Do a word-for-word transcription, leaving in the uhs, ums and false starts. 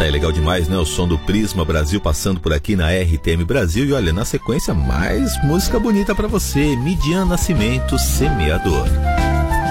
Tá aí, legal demais, né? O som do Prisma Brasil passando por aqui na R T M Brasil. E olha, na sequência, mais música bonita pra você. Midian Nascimento, Semeador.